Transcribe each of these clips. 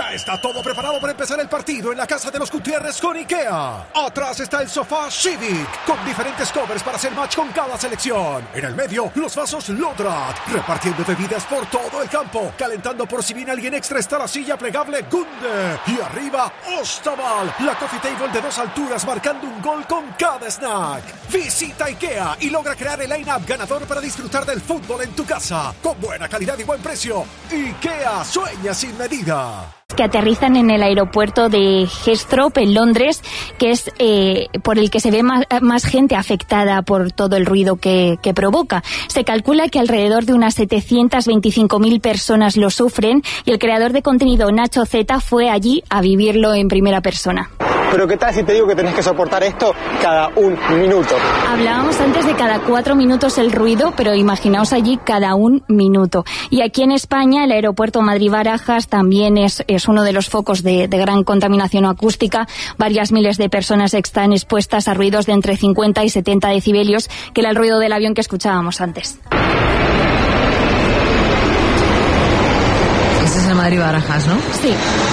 Ya está todo preparado para empezar el partido en la casa de los Gutiérrez con IKEA. Atrás está el sofá Civic, con diferentes covers para hacer match con cada selección. En el medio, los vasos Lodrat, repartiendo bebidas por todo el campo. Calentando por si viene alguien extra está la silla plegable Gunde. Y arriba, Ostaval, la coffee table de 2 alturas marcando un gol con cada snack. Visita IKEA y logra crear el line-up ganador para disfrutar del fútbol en tu casa. Con buena calidad y buen precio. IKEA, sueña sin medida. Que aterrizan en el aeropuerto de Heathrow en Londres, que es por el que se ve más gente afectada por todo el ruido que provoca. Se calcula que alrededor de unas 725.000 personas lo sufren, y el creador de contenido Nacho Z fue allí a vivirlo en primera persona. Pero ¿qué tal si te digo que tenés que soportar esto cada 1 minuto? Hablábamos antes de cada 4 minutos el ruido, pero imaginaos allí cada 1 minuto. Y aquí en España el aeropuerto Madrid-Barajas también es uno de los focos de gran contaminación acústica. Varias miles de personas están expuestas a ruidos de entre 50 y 70 decibelios, que era el ruido del avión que escuchábamos antes. Ese es el Madrid-Barajas, ¿no? Sí.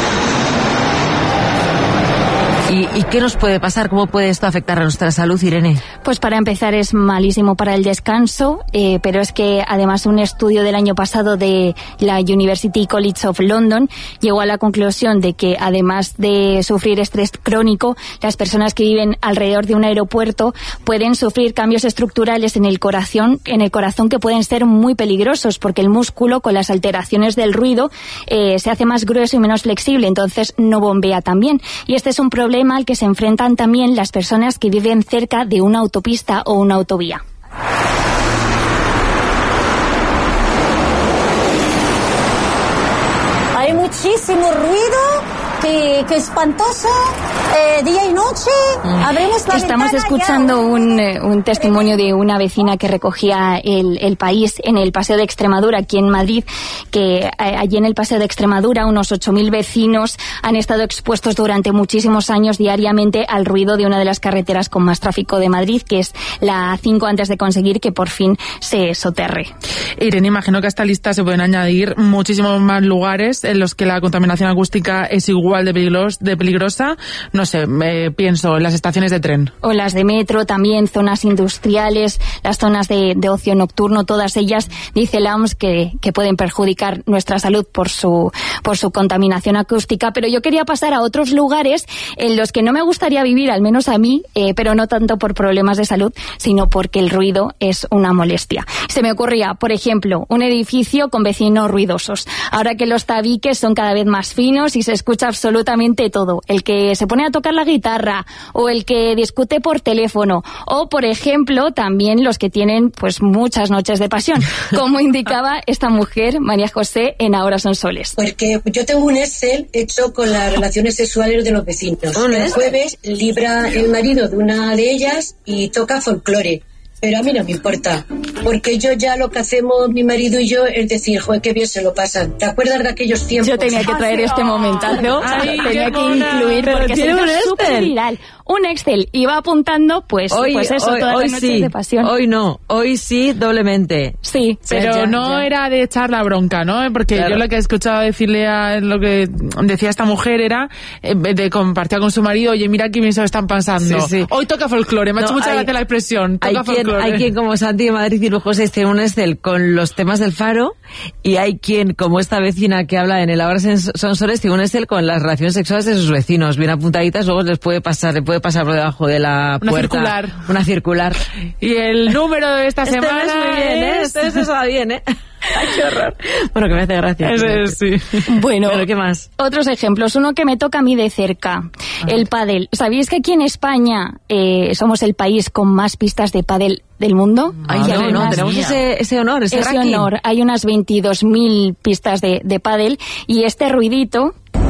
¿Y qué nos puede pasar? ¿Cómo puede esto afectar a nuestra salud, Irene? Pues para empezar es malísimo para el descanso, pero es que además un estudio del año pasado de la University College of London llegó a la conclusión de que además de sufrir estrés crónico, las personas que viven alrededor de un aeropuerto pueden sufrir cambios estructurales en el corazón que pueden ser muy peligrosos, porque el músculo con las alteraciones del ruido se hace más grueso y menos flexible, entonces no bombea tan bien. Y este es un problema al que se enfrentan también las personas que viven cerca de una autopista o una autovía. Hay muchísimo ruido, que espantoso, día y noche. Abrimos la Estamos ventana escuchando un testimonio de una vecina que recogía el país en el Paseo de Extremadura, aquí en Madrid, que allí en el Paseo de Extremadura unos 8.000 vecinos han estado expuestos durante muchísimos años diariamente al ruido de una de las carreteras con más tráfico de Madrid, que es la A5, antes de conseguir que por fin se soterre. Irene, imagino que a esta lista se pueden añadir muchísimos más lugares en los que la contaminación acústica es igual de peligrosa. No sé, pienso en las estaciones de tren. O las de metro, también zonas industriales, las zonas de ocio nocturno, todas ellas, dice la OMS, que pueden perjudicar nuestra salud por su contaminación acústica. Pero yo quería pasar a otros lugares en los que no me gustaría vivir, al menos a mí, pero no tanto por problemas de salud, sino porque el ruido es una molestia. Se me ocurría, por ejemplo, un edificio con vecinos ruidosos. Ahora que los tabiques son cada vez más finos y se escucha absolutamente todo. El que se pone a tocar la guitarra, o el que discute por teléfono, o por ejemplo también los que tienen pues muchas noches de pasión, como indicaba esta mujer, María José, en Ahora son soles. Porque yo tengo un Excel hecho con las relaciones sexuales de los vecinos. El jueves libra el marido de una de ellas y toca folclore. Pero a mí no me importa, porque yo ya lo que hacemos mi marido y yo es decir, joder, qué bien se lo pasan. ¿Te acuerdas de aquellos tiempos? Yo tenía que traer este momentazo, tenía que incluir, porque se hizo súper viral. Un Excel, iba apuntando, pues eso, todas las noches sí, de pasión. Hoy no, hoy sí, doblemente. Sí. Pero era de echar la bronca, ¿no? Porque claro, yo lo que he escuchado decirle lo que decía esta mujer era de compartir con su marido, oye, mira qué bien se lo están pasando. Sí, sí. Hoy toca folclore, me ha hecho mucha gracia la expresión. Toca folclore. Hay quien como Santi de Madrid y José tiene un Excel con los temas del Faro, y hay quien, como esta vecina que habla en el Ahora son soles, tiene un Excel con las relaciones sexuales de sus vecinos, bien apuntaditas, luego les puede pasar por debajo de la puerta. Una circular. Y el número de esta semana es muy bien, Eso va bien, Ay, qué horror. Bueno, que me hace gracia. Sí. Bueno, ¿pero qué más? Otros ejemplos. Uno que me toca a mí de cerca. El pádel. ¿Sabéis que aquí en España somos el país con más pistas de pádel del mundo? Ay, no, tenemos ese honor, ese honor. Hay unas 22.000 pistas de pádel, y este ruidito,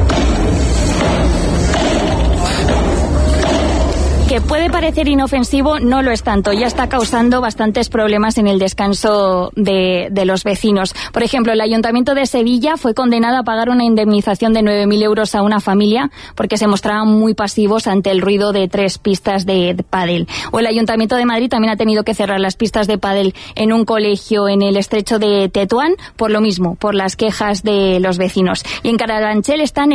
que puede parecer inofensivo, no lo es tanto. Ya está causando bastantes problemas en el descanso de los vecinos. Por ejemplo, el Ayuntamiento de Sevilla fue condenado a pagar una indemnización de 9.000 euros a una familia porque se mostraban muy pasivos ante el ruido de 3 pistas de pádel. O el Ayuntamiento de Madrid también ha tenido que cerrar las pistas de pádel en un colegio en el estrecho de Tetuán por lo mismo, por las quejas de los vecinos. Y en Carabanchel están